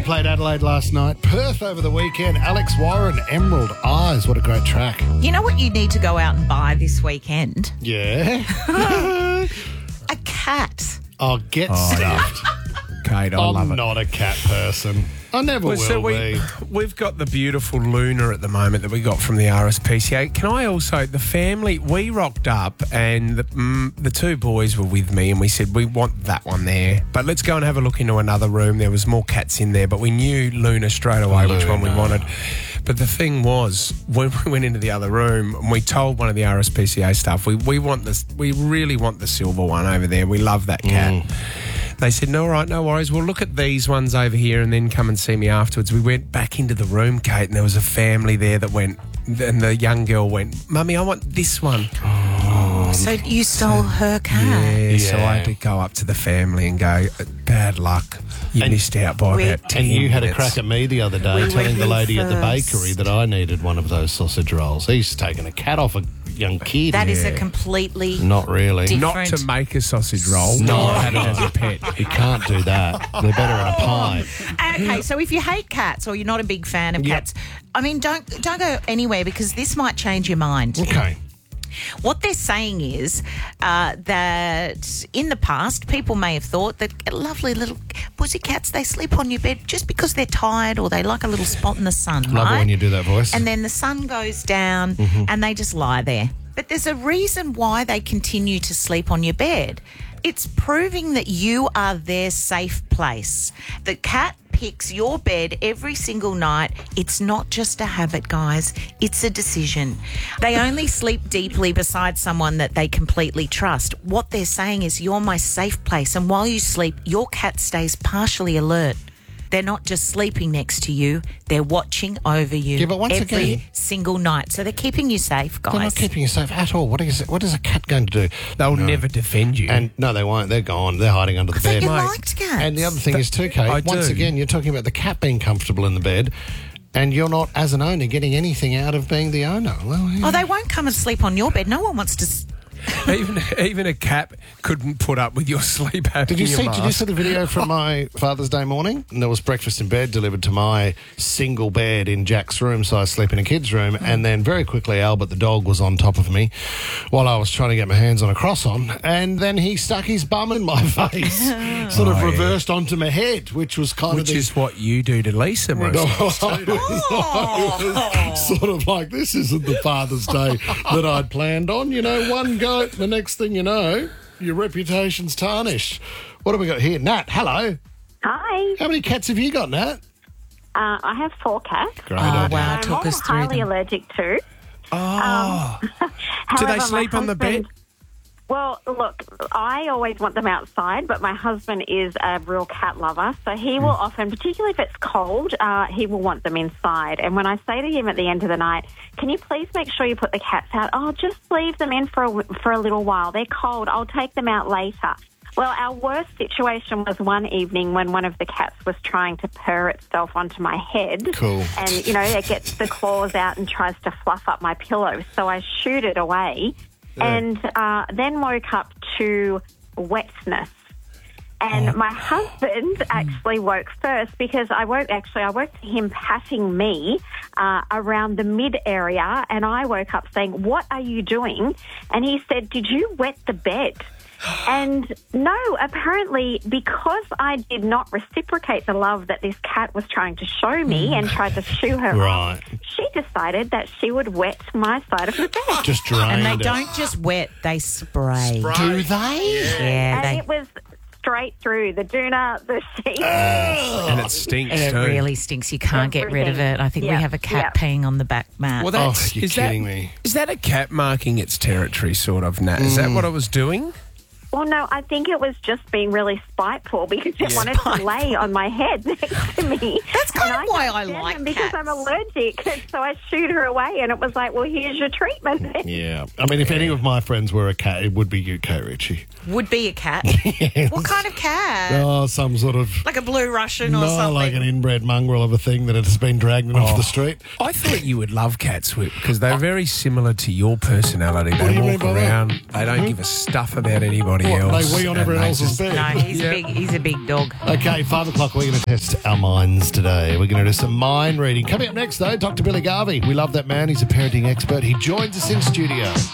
played Adelaide last night. Perth over the weekend. Alex Warren, Emerald Eyes. What a great track. You know what you need to go out and buy this weekend? Yeah. A cat. Oh, get stuffed. Kate, I love I'm it. not a cat person. I never will be. We've got the beautiful Luna at the moment that we got from the RSPCA. Can I also, the family, we rocked up and the two boys were with me and we said, we want that one there. But let's go and have a look into another room. There was more cats in there, but we knew Luna straight away which one we wanted. But the thing was, when we went into the other room and we told one of the RSPCA staff, we want this, we really want the silver one over there. We love that cat. They said, no, all right, no worries. We'll look at these ones over here and then come and see me afterwards. We went back into the room, Kate, and there was a family there that went, and the young girl went, Mummy, I want this one. So you stole her cat? Yeah, so I had to go up to the family and go, bad luck. You missed out by about 10 And you had a minutes. crack at me the other day telling the lady at the bakery that I needed one of those sausage rolls. He's taken a cat off a young kid. That is a completely Not really. different... Not to make a sausage roll. No. I had it as a pet. You can't do that. They're better in a pie. Okay, so if you hate cats or you're not a big fan of cats, I mean, don't go anywhere because this might change your mind. Okay. What they're saying is that in the past, people may have thought that lovely little pussycats, they sleep on your bed just because they're tired or they like a little spot in the sun, Love it when you do that voice. And then the sun goes down and they just lie there. But there's a reason why they continue to sleep on your bed. It's proving that you are their safe place. The cat picks your bed every single night. It's not just a habit, guys. It's a decision. They only sleep deeply beside someone that they completely trust. What they're saying is, you're my safe place. And while you sleep, your cat stays partially alert. They're not just sleeping next to you, they're watching over you Yeah, but once every again- single night. So they're keeping you safe, guys. They're not keeping you safe at all. What is a cat going to do? They'll never defend you. And no, they won't. They're gone. They're hiding under the bed. You liked cats. And the other thing is too, Kate, I once do. again, you're talking about the cat being comfortable in the bed and you're not, as an owner, getting anything out of being the owner. Well, yeah. Oh, they won't come and sleep on your bed. No one wants to... Even a cat couldn't put up with your sleep apnea. Did you see mask. the video from my Father's Day morning? And there was breakfast in bed delivered to my single bed in Jack's room, so I sleep in a kid's room. And then very quickly, Albert the dog was on top of me while I was trying to get my hands on a croissant. And then he stuck his bum in my face, sort of reversed onto my head, which was kind Which of is what you do to Lisa most Sort of like, this isn't the Father's Day that I'd planned on. You know, one goat, the next thing you know, your reputation's tarnished. What have we got here? Nat, hello. Hi. How many cats have you got, Nat? I have 4 cats. Great Oh, idea. wow. I'm Talk us through highly them. allergic to. Oh. Do they However, my sleep on the bed? husband- Well, look, I always want them outside, but my husband is a real cat lover, so he will often, particularly if it's cold, he will want them inside. And when I say to him at the end of the night, can you please make sure you put the cats out? Oh, just leave them in for a little while. They're cold. I'll take them out later. Well, our worst situation was one evening when one of the cats was trying to purr itself onto my head. Cool. And, you know, it gets the claws out and tries to fluff up my pillow. So I shoot it away and then woke up to wetness. And my husband actually woke first because I woke to him patting me around the mid area, and I woke up saying, "What are you doing?" And he said, "Did you wet the bed?" And no, apparently because I did not reciprocate the love that this cat was trying to show me and tried to shoo her Right. off, she decided that she would wet my side of the bed. Just drained And they it. don't just wet, they spray. Do they? Yeah, And they it was straight through the doona, the sheet. And it stinks it too. really stinks. You can't get rid of it. I think we Yeah, have a cat yeah. peeing on the back mat. Well, that's, you're is kidding that, me. Is that a cat marking its territory, sort of, Nat? Is that what it was doing? Well, no, I think it was just being really spiteful because it wanted to lay on my head next to me. That's kind And of why I can't stand like them because cats. I'm allergic. So I shoot her away, and it was like, well, here's your treatment. Yeah. I mean, if any of my friends were a cat, it would be you, Kate Ritchie. Would be a cat. What kind of cat? Oh, some sort of... Like a blue Russian or No, something? like an inbred mongrel of a thing that has been dragged off the street. I thought you would love cats, Whip, because they're very similar to your personality. do They you mean walk by that? around. They don't give a stuff about anybody What, else. they wee on and everyone they else's just- bed? No, he's a big dog. Okay, 5 o'clock, we're going to test our minds. minds today. We're going to do some mind reading. Coming up next, though, Dr. Billy Garvey. We love that man. He's a parenting expert. He joins us in studio.